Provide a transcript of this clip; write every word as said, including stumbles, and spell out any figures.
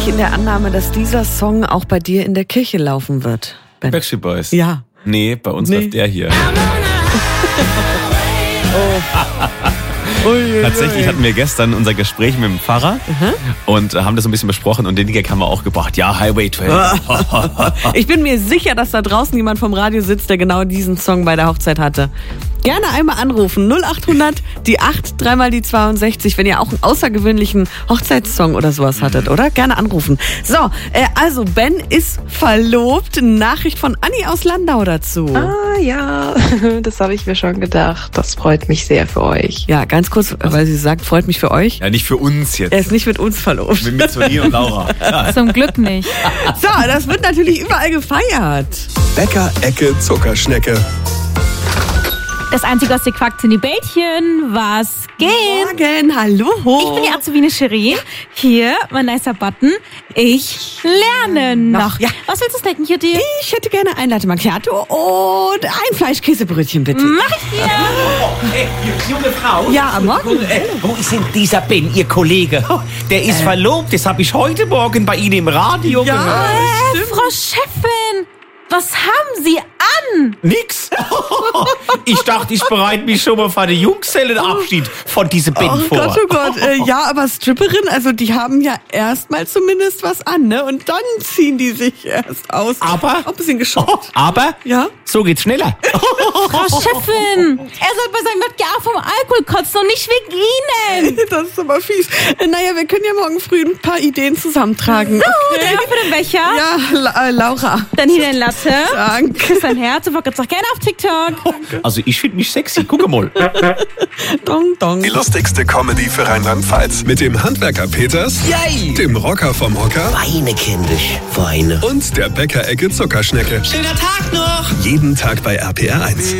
ich in der Annahme, dass dieser Song auch bei dir in der Kirche laufen wird, Ben? Backstreet Boys? Ja. Nee, bei uns Nee. läuft der hier. Oh. Ui, Tatsächlich ui. hatten wir gestern unser Gespräch mit dem Pfarrer Mhm. und äh, haben das so ein bisschen besprochen und den Gag haben wir auch gebracht. Ja, Highway zwölf. Ich bin mir sicher, dass da draußen jemand vom Radio sitzt, der genau diesen Song bei der Hochzeit hatte. Gerne einmal anrufen. null acht hundert, die acht, dreimal die zweiundsechzig, wenn ihr auch einen außergewöhnlichen Hochzeitssong oder sowas hattet, oder? Gerne anrufen. So, äh, also Ben ist verlobt. Nachricht von Anni aus Landau dazu. Ah ja, das habe ich mir schon gedacht. Das freut mich sehr für euch. Ja, ganz kurz, weil sie sagt, freut mich für euch. Ja, nicht für uns jetzt. Er ist nicht mit uns verlobt. Mit, mit Sonie und Laura. Ja. Zum Glück nicht. So, das wird natürlich überall gefeiert. Bäcker Ecke Zuckerschnecke. Das einzige, was dir quackt, sind die Bällchen. Was geht? Morgen, hallo. Ich bin die Azubine Shirin. Hier, mein nicer Button. Ich lerne noch. Ja. Was willst du snacken hier, dir? Ich hätte gerne ein Latte Macchiato und ein Fleischkäsebrötchen, bitte. Mach ich dir. Hey, junge Frau. Ja, morgen. Äh, wo ist denn dieser Ben, Ihr Kollege? Oh, der ist verlobt, das habe ich heute Morgen bei Ihnen im Radio Ja. gehört. Äh, Frau Chefin, was haben Sie an? Nix. Ich dachte, ich bereite mich schon mal für den Junggesellenabschied von diesem Ben Oh vor. Gott, oh Gott. Äh, ja, aber Stripperin, also die haben ja erstmal zumindest was an, ne? Und dann ziehen die sich erst aus. Aber- Auch ein bisschen geschockt. Aber Ja? so geht's schneller. Frau Chefin, er soll bei seinem Wodka vom Alkohol kotzen und nicht wegen Ihnen. Das ist aber fies. Äh, naja, wir können ja morgen früh ein paar Ideen zusammentragen. So, der für den Becher. Ja, La äh, Laura. Dann hier den Latte. Danke. Küss dein Herz und folgt uns auch gerne auf TikTok. Also ich finde mich sexy. Guck mal. Dong, dong. Die lustigste Comedy für Rheinland-Pfalz. Mit dem Handwerker Peters, Yay! dem Rocker vom Hocker Weine, kindisch, Weine. und der Bäcker Ecke Zuckerschnecke. Schöner Tag noch! Jeden Tag bei R P R eins.